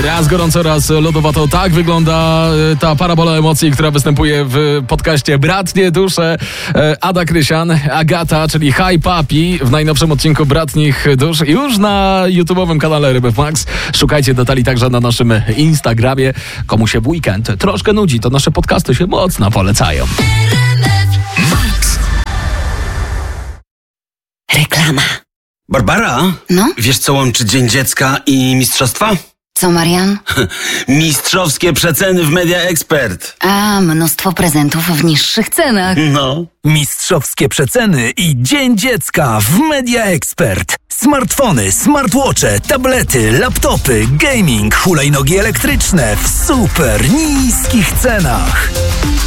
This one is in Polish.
Raz gorąco, raz lodowato. Tak wygląda ta parabola emocji, która występuje w podcaście Bratnie Dusze. Ada Krysian, Agata, czyli Hi Papi w najnowszym odcinku Bratnich Dusz. Już na YouTube'owym kanale RMF Max. Szukajcie detali także na naszym Instagramie. Komu się w weekend troszkę nudzi, to nasze podcasty się mocno polecają. Reklama. Barbara? No? Wiesz, co łączy Dzień Dziecka i mistrzostwa? Co, Marian? Mistrzowskie przeceny w Media Expert. A, mnóstwo prezentów w niższych cenach. No. Mistrzowskie przeceny i Dzień Dziecka w Media Expert. Smartfony, smartwatche, tablety, laptopy, gaming, hulajnogi elektryczne w super niskich cenach.